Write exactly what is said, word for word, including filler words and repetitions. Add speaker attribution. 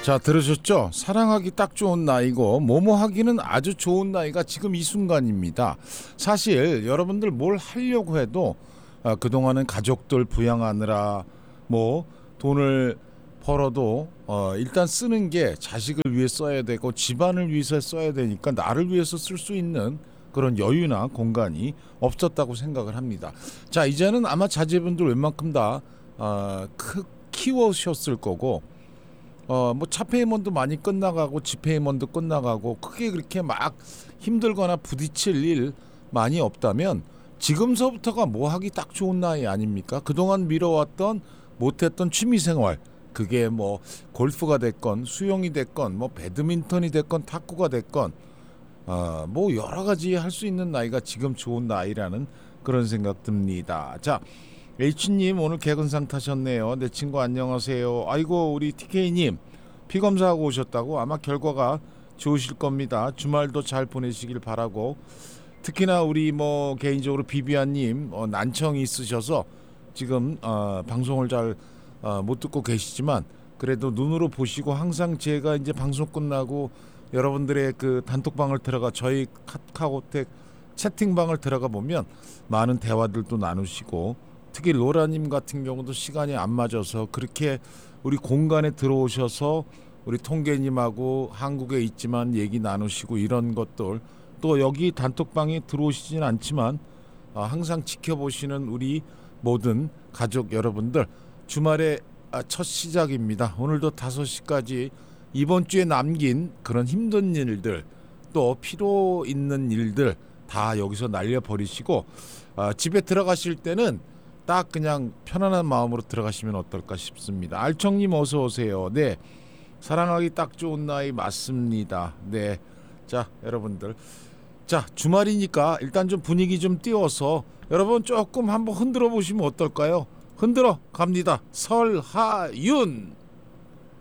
Speaker 1: 자, 들으셨죠? 사랑하기 딱 좋은 나이고 뭐뭐 하기는 아주 좋은 나이가 지금 이 순간입니다. 사실 여러분들 뭘 하려고 해도 아, 그동안은 가족들 부양하느라 뭐 돈을 벌어도 어, 일단 쓰는 게 자식을 위해 써야 되고 집안을 위해서 써야 되니까 나를 위해서 쓸 수 있는 그런 여유나 공간이 없었다고 생각을 합니다. 자, 이제는 아마 자제분들 웬만큼 다 어, 크, 키워셨을 거고 어, 뭐 차페이먼도 많이 끝나가고 지페이먼도 끝나가고 크게 그렇게 막 힘들거나 부딪힐 일 많이 없다면 지금서부터가 뭐 하기 딱 좋은 나이 아닙니까? 그동안 미뤄왔던 못했던 취미생활, 그게 뭐 골프가 됐건 수영이 됐건 뭐 배드민턴이 됐건 탁구가 됐건 어, 뭐 여러 가지 할 수 있는 나이가 지금 좋은 나이라는 그런 생각 듭니다. 자, H님 오늘 개근상 타셨네요. 내 친구 안녕하세요. 아이고 우리 티케이님 피검사하고 오셨다고? 아마 결과가 좋으실 겁니다. 주말도 잘 보내시길 바라고, 특히나 우리 뭐 개인적으로 비비안님 어, 난청이 있으셔서 지금 어, 방송을 잘 어, 못 듣고 계시지만 그래도 눈으로 보시고 항상 제가 이제 방송 끝나고 여러분들의 그 단톡방을 들어가 저희 카카오텍 채팅방을 들어가 보면 많은 대화들도 나누시고, 특히 로라님 같은 경우도 시간이 안 맞아서 그렇게 우리 공간에 들어오셔서 우리 통계님하고 한국에 있지만 얘기 나누시고 이런 것들, 또 여기 단톡방에 들어오시진 않지만 항상 지켜보시는 우리 모든 가족 여러분들, 주말의 첫 시작입니다. 오늘도 다섯 시까지 이번 주에 남긴 그런 힘든 일들 또 필요 있는 일들 다 여기서 날려버리시고 어, 집에 들어가실 때는 딱 그냥 편안한 마음으로 들어가시면 어떨까 싶습니다. 알청님 어서 오세요. 네, 사랑하기 딱 좋은 나이 맞습니다. 네, 자 여러분들, 자 주말이니까 일단 좀 분위기 좀 띄워서 여러분 조금 한번 흔들어 보시면 어떨까요? 흔들어 갑니다. 설하윤.